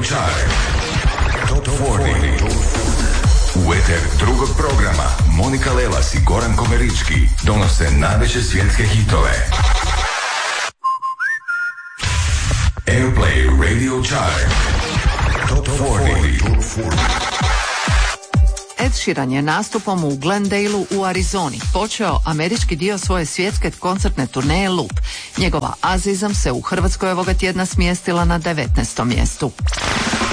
Chart. Top 40. U eter drugog programa Monika Lelas i Goran Komerički donose najveće svjetske hitove. Airplay Radio Chart. Top 40. Ed Sheeran je nastupom u Glendaleu u Arizoni počeo američki dio svoje svjetske koncertne turneje Loop. Njegova Azizam se u Hrvatskoj ovoga tjedna smjestila na 19. mjestu.